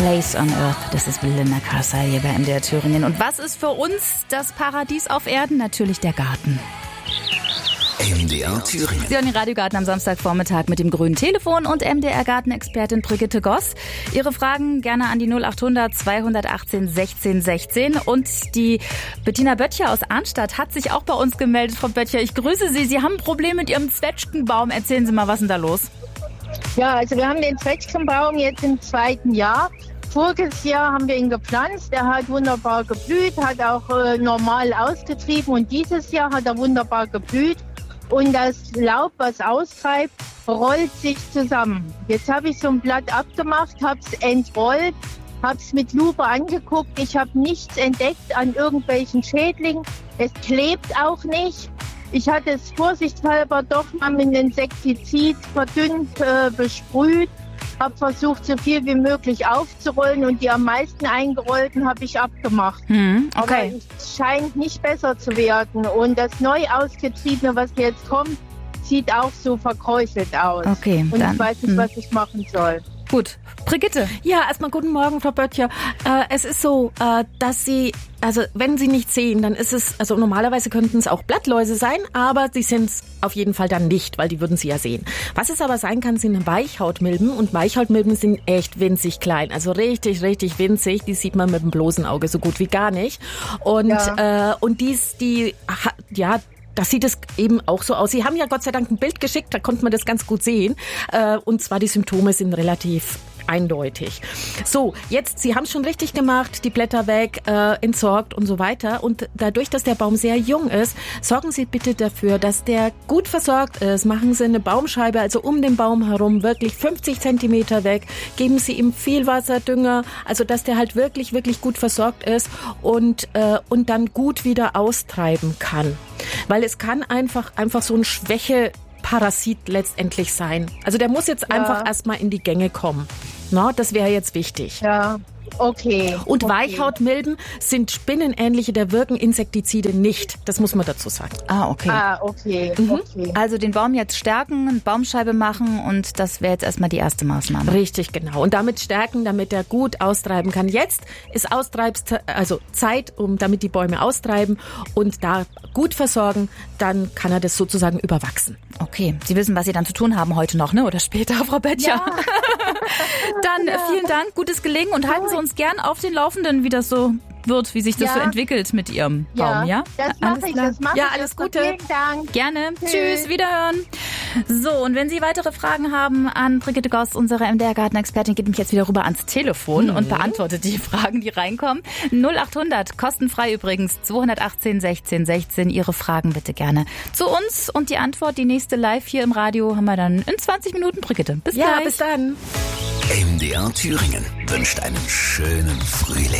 Place on Earth, das ist Belinda Carlisle hier bei MDR Thüringen. Und was ist für uns das Paradies auf Erden? Natürlich der Garten. MDR Thüringen. Sie hören den Radiogarten am Samstagvormittag mit dem grünen Telefon und MDR-Gartenexpertin Brigitte Goss. Ihre Fragen gerne an die 0800 218 16 16. Und die Bettina Böttcher aus Arnstadt hat sich auch bei uns gemeldet. Frau Böttcher, ich grüße Sie. Sie haben ein Problem mit Ihrem Zwetschgenbaum. Erzählen Sie mal, was ist denn da los? Ja, also wir haben den Zwetschgenbaum jetzt im 2. Jahr. Voriges Jahr haben wir ihn gepflanzt. Er hat wunderbar geblüht, hat auch normal ausgetrieben. Und dieses Jahr hat er wunderbar geblüht. Und das Laub, was austreibt, rollt sich zusammen. Jetzt habe ich so ein Blatt abgemacht, habe es entrollt, habe es mit Lupe angeguckt. Ich habe nichts entdeckt an irgendwelchen Schädlingen. Es klebt auch nicht. Ich hatte es vorsichtshalber doch mal mit einem Insektizid verdünnt besprüht. Habe versucht, so viel wie möglich aufzurollen und die am meisten eingerollten habe ich abgemacht. Okay. Aber es scheint nicht besser zu werden. Und das neu ausgetriebene, was jetzt kommt, sieht auch so verkräuselt aus. Okay, und dann, ich weiß nicht, was ich machen soll. Gut. Brigitte. Ja, erstmal guten Morgen, Frau Böttcher. Es ist so, dass Sie, also wenn Sie nicht sehen, dann ist es, also normalerweise könnten es auch Blattläuse sein, aber sie sind es auf jeden Fall dann nicht, weil die würden Sie ja sehen. Was es aber sein kann, sind Weichhautmilben und Weichhautmilben sind echt winzig klein, also richtig, richtig winzig. Die sieht man mit dem bloßen Auge so gut wie gar nicht. Und das sieht es eben auch so aus. Sie haben ja Gott sei Dank ein Bild geschickt, da konnte man das ganz gut sehen. Und zwar die Symptome sind relativ eindeutig. So, jetzt, Sie haben es schon richtig gemacht, die Blätter weg, entsorgt und so weiter. Und dadurch, dass der Baum sehr jung ist, sorgen Sie bitte dafür, dass der gut versorgt ist. Machen Sie eine Baumscheibe, also um den Baum herum, wirklich 50 Zentimeter weg. Geben Sie ihm viel Wasser, Dünger, also dass der halt wirklich, wirklich gut versorgt ist und dann gut wieder austreiben kann. Weil es kann einfach so ein Schwäche-Parasit letztendlich sein. Also der muss jetzt einfach erstmal in die Gänge kommen. Na, das wäre jetzt wichtig. Ja, okay. Und Weichhautmilben sind Spinnenähnliche, da wirken Insektizide nicht. Das muss man dazu sagen. Okay. Also den Baum jetzt stärken, eine Baumscheibe machen und das wäre jetzt erstmal die erste Maßnahme. Richtig, genau. Und damit stärken, damit er gut austreiben kann. Jetzt ist Zeit, damit die Bäume austreiben und da gut versorgen, dann kann er das sozusagen überwachsen. Okay, Sie wissen, was Sie dann zu tun haben heute noch, ne? Oder später, Frau Böttcher? Ja. Dann vielen Dank, gutes Gelingen und halten Sie uns gern auf den Laufenden, wie das so wird, wie sich das so entwickelt mit Ihrem Baum, ja? Das mache ich. Ja, alles Gute. Vielen Dank. Gerne. Tschüss, wiederhören. So, und wenn Sie weitere Fragen haben an Brigitte Goss, unsere MDR-Gartenexpertin, geht mich jetzt wieder rüber ans Telefon und beantwortet die Fragen, die reinkommen. 0800, kostenfrei übrigens, 218 16 16. Ihre Fragen bitte gerne zu uns. Und die Antwort, die nächste live hier im Radio, haben wir dann in 20 Minuten. Brigitte, bis gleich. Ja, bis dann. MDR Thüringen wünscht einen schönen Frühling.